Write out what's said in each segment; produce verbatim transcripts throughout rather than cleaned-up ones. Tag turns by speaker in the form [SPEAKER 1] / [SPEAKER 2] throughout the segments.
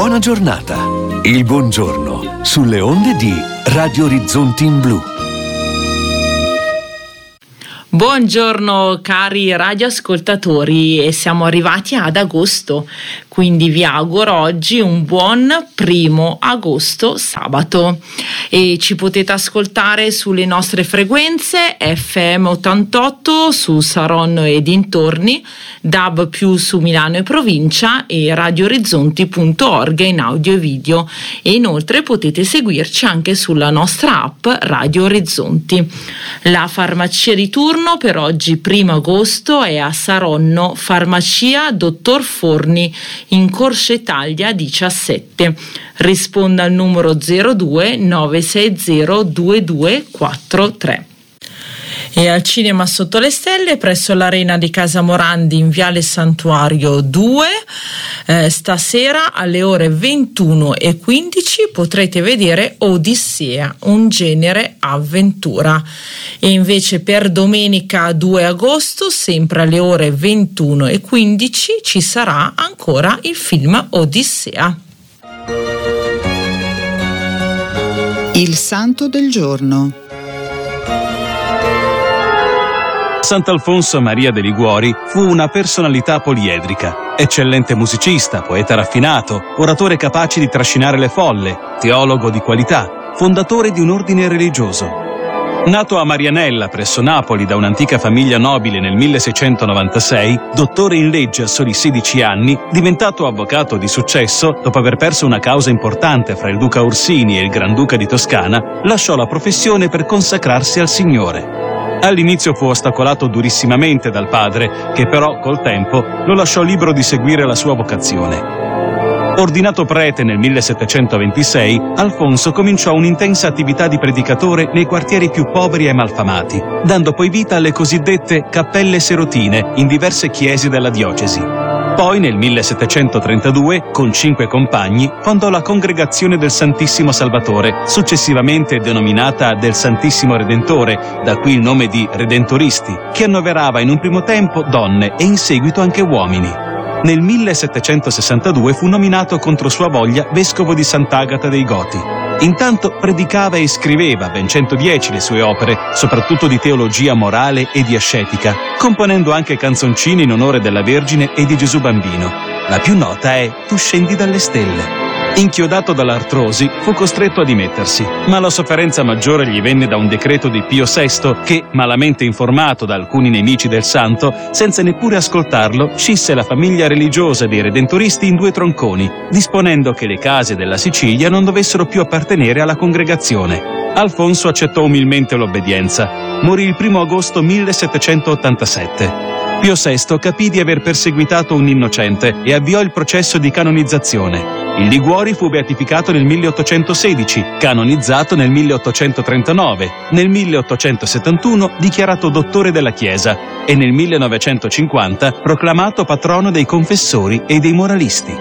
[SPEAKER 1] Buona giornata. Il buongiorno sulle onde di Radio Orizzonti in Blu.
[SPEAKER 2] Buongiorno cari radioascoltatori, e siamo arrivati ad agosto, quindi vi auguro oggi un buon primo agosto sabato, e ci potete ascoltare sulle nostre frequenze F M ottantotto su Saronno e dintorni, D A B più su Milano e provincia e radio orizzonti punto org in audio e video, e inoltre potete seguirci anche sulla nostra app Radio Orizzonti. La farmacia di turno per oggi primo agosto è a Saronno, farmacia Dottor Forni in Corso Italia diciassette. Risponda al numero zero due nove sei zero due due quattro tre. E al Cinema Sotto le Stelle presso l'Arena di Casa Morandi in Viale Santuario due, eh, stasera alle ore ventuno e quindici potrete vedere Odissea, un genere avventura. E invece per domenica due agosto, sempre alle ore ventuno e quindici, ci sarà ancora il film Odissea.
[SPEAKER 3] Il santo del giorno.
[SPEAKER 4] Sant'Alfonso Maria de' Liguori fu una personalità poliedrica, eccellente musicista, poeta raffinato, oratore capace di trascinare le folle, teologo di qualità, fondatore di un ordine religioso. Nato a Marianella, presso Napoli, da un'antica famiglia nobile nel milleseicentonovantasei, dottore in legge a soli sedici anni, diventato avvocato di successo, dopo aver perso una causa importante fra il duca Orsini e il granduca di Toscana, lasciò la professione per consacrarsi al Signore. All'inizio fu ostacolato durissimamente dal padre, che però col tempo lo lasciò libero di seguire la sua vocazione. Ordinato prete nel millesettecentoventisei, Alfonso cominciò un'intensa attività di predicatore nei quartieri più poveri e malfamati, dando poi vita alle cosiddette cappelle serotine in diverse chiese della diocesi. Poi nel millesettecentotrentadue, con cinque compagni, fondò la Congregazione del Santissimo Salvatore, successivamente denominata del Santissimo Redentore, da qui il nome di Redentoristi, che annoverava in un primo tempo donne e in seguito anche uomini. Nel millesettecentosessantadue fu nominato contro sua voglia vescovo di Sant'Agata dei Goti. Intanto predicava e scriveva ben centodieci le sue opere, soprattutto di teologia morale e di ascetica, componendo anche canzoncine in onore della Vergine e di Gesù Bambino. La più nota è Tu scendi dalle stelle. Inchiodato dall'artrosi, fu costretto a dimettersi, ma la sofferenza maggiore gli venne da un decreto di Pio sesto che, malamente informato da alcuni nemici del santo, senza neppure ascoltarlo, scisse la famiglia religiosa dei Redentoristi in due tronconi, disponendo che le case della Sicilia non dovessero più appartenere alla congregazione. Alfonso accettò umilmente l'obbedienza. Morì il primo agosto millesettecentottantasette. Pio sesto capì di aver perseguitato un innocente e avviò il processo di canonizzazione. Il Liguori fu beatificato nel milleottocentosedici, canonizzato nel milleottocentotrentanove, nel milleottocentosettantuno dichiarato dottore della Chiesa e nel millenovecentocinquanta proclamato patrono dei confessori e dei moralisti.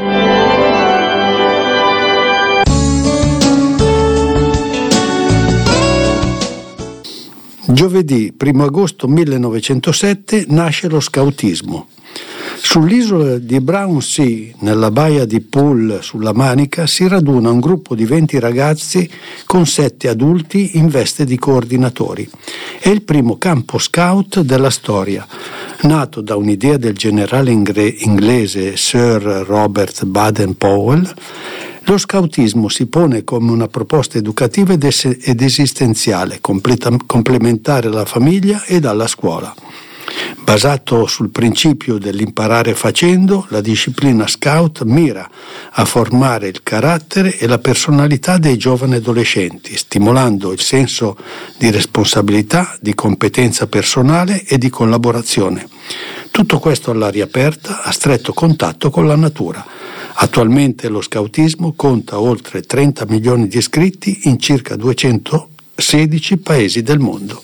[SPEAKER 5] Giovedì primo agosto millenovecentosette nasce lo scautismo. Sull'isola di Brownsea, nella baia di Poole sulla Manica, si raduna un gruppo di venti ragazzi con sette adulti in veste di coordinatori. È il primo campo scout della storia, nato da un'idea del generale ingre- inglese Sir Robert Baden-Powell. Lo scautismo si pone come una proposta educativa ed, es- ed esistenziale, completa- complementare alla famiglia ed alla scuola. Basato sul principio dell'imparare facendo, la disciplina scout mira a formare il carattere e la personalità dei giovani adolescenti, stimolando il senso di responsabilità, di competenza personale e di collaborazione. Tutto questo all'aria aperta, a stretto contatto con la natura. Attualmente lo scautismo conta oltre trenta milioni di iscritti in circa duecentosedici paesi del mondo.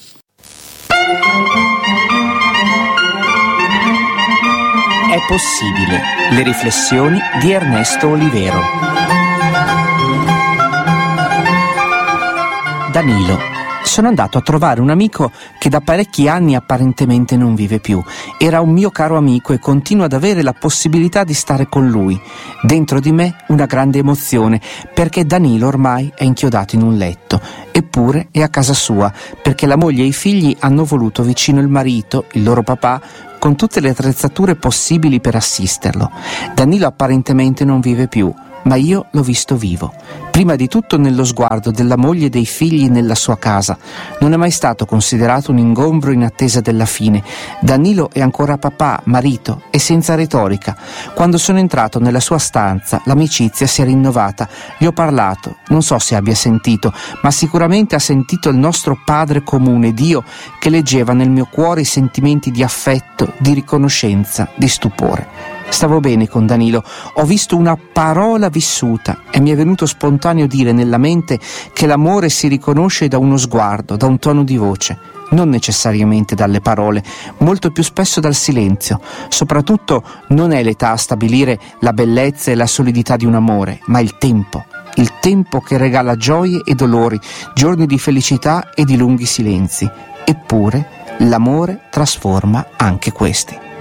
[SPEAKER 6] È possibile. Le riflessioni di Ernesto Olivero. Danilo, Sono andato a trovare un amico che da parecchi anni apparentemente non vive più. Era un mio caro amico e continuo ad avere la possibilità di stare con lui. Dentro di me una grande emozione, perché Danilo ormai è inchiodato in un letto. Eppure è a casa sua, perché la moglie e i figli hanno voluto vicino il marito, il loro papà, con tutte le attrezzature possibili per assisterlo. Danilo apparentemente non vive più, ma io l'ho visto vivo. Prima di tutto nello sguardo della moglie e dei figli nella sua casa. Non è mai stato considerato un ingombro in attesa della fine. Danilo è ancora papà, marito e senza retorica. Quando sono entrato nella sua stanza, l'amicizia si è rinnovata. Gli ho parlato, non so se abbia sentito, ma sicuramente ha sentito il nostro Padre comune, Dio, che leggeva nel mio cuore i sentimenti di affetto, di riconoscenza, di stupore. Stavo bene con Danilo, ho visto una parola vissuta e mi è venuto spontaneo dire nella mente che l'amore si riconosce da uno sguardo, da un tono di voce, non necessariamente dalle parole, molto più spesso dal silenzio. Soprattutto non è l'età a stabilire la bellezza e la solidità di un amore, ma il tempo. Il tempo che regala gioie e dolori, giorni di felicità e di lunghi silenzi. Eppure l'amore trasforma anche questi.